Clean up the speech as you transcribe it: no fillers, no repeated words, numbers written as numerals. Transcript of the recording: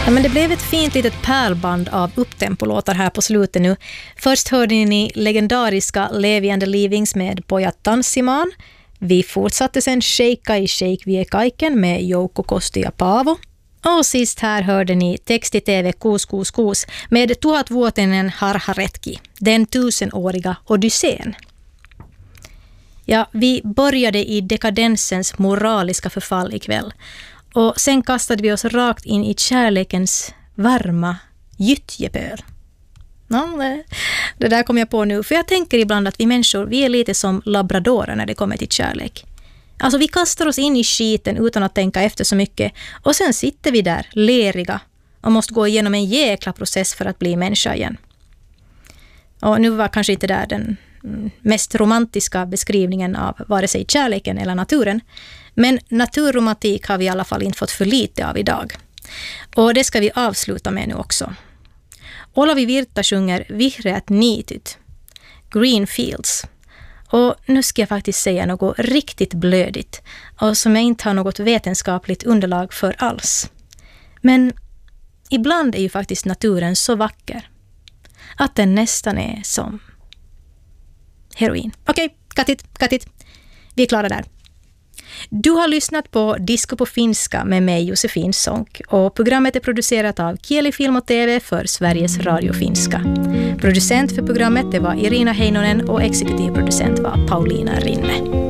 Ja, men det blev ett fint litet pärlband av upptempolåtar här på slutet nu. Först hörde ni legendariska Levi and the Leavings med Pojat Tanssimaan. Vi fortsatte sen Sheikka i Sheik Vie Kaiken med Jouko Kosti ja Paavo. Och sist här hörde ni Teksti-TV Kuus Kuus Kuus med Tuhat Vuotinen Harharetki, den 1000-åriga Odysseen. Ja, vi började i dekadensens moraliska förfall ikväll. Och sen kastade vi oss rakt in i kärlekens varma gyttjepöl. Ja, det där kom jag på nu. För jag tänker ibland att vi människor, vi är lite som labradorer när det kommer till kärlek. Alltså vi kastar oss in i skiten utan att tänka efter så mycket. Och sen sitter vi där, leriga. Och måste gå igenom en jäkla process för att bli människa igen. Och nu var kanske inte där den mest romantiska beskrivningen av vare sig kärleken eller naturen. Men naturromantik har vi i alla fall inte fått för lite av idag. Och det ska vi avsluta med nu också. Olavi Virta sjunger Vihreät niityt, Green Fields. Och nu ska jag faktiskt säga något riktigt blödigt och som jag inte har något vetenskapligt underlag för alls. Men ibland är ju faktiskt naturen så vacker att den nästan är som heroin. Okej, cut it. Vi är klara där. Du har lyssnat på Disco på finska med mig Josefin Sonck och programmet är producerat av Kieli Film och TV för Sveriges Radio Finska. Producent för programmet det var Irina Heinonen och exekutiv producent var Paulina Rinne.